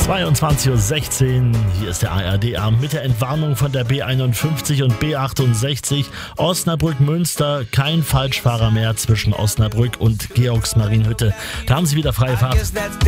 22:16 Uhr, hier ist der ARD-Abend mit der Entwarnung von der B51 und B68 Osnabrück-Münster. Kein Falschfahrer mehr zwischen Osnabrück und Georgsmarienhütte. Da haben Sie wieder freie Fahrt.